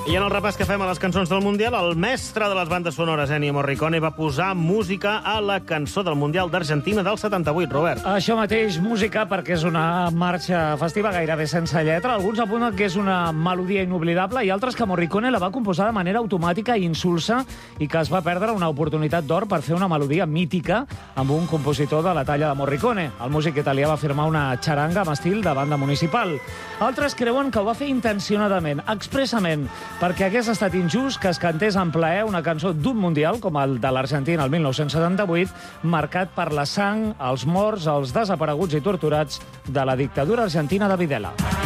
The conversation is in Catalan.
I en el repàs que fem a les cançons del Mundial, el mestre de les bandes sonores, Ennio Morricone, va posar música a la cançó del Mundial d'Argentina del 78, Robert. Això mateix, música, perquè és una marxa festiva gairebé sense lletra. Alguns apunten que és una melodia inoblidable i altres que Morricone la va composar de manera automàtica i insulsa i que es va perdre una oportunitat d'or per fer una melodia mítica amb un compositor de la talla de Morricone. El músic italià va firmar una xaranga amb estil de banda municipal. Altres creuen que ho va fer intencionadament, expressament, perquè hagués estat injust que es cantés en plaer una cançó d'un mundial, com el de l'Argentina el 1978, marcat per la sang, els morts, els desapareguts i torturats de la dictadura argentina de Videla.